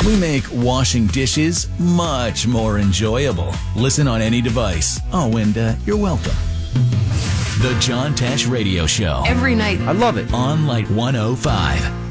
We make washing dishes much more enjoyable. Listen on any device. Oh, and you're welcome. The John Tesh Radio Show. Every night. I love it. On Light 105.